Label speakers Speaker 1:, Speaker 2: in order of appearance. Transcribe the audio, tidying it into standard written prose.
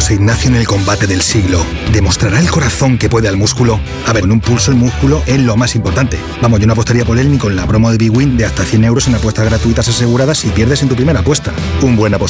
Speaker 1: José Ignacio en el combate del siglo. ¿Demostrará el corazón que puede al músculo? A ver, en un pulso el músculo es lo más importante. Vamos, yo no apostaría por él ni con la promo de Big Win de hasta 100 euros en apuestas gratuitas aseguradas si pierdes en tu primera apuesta. Un buen apostador.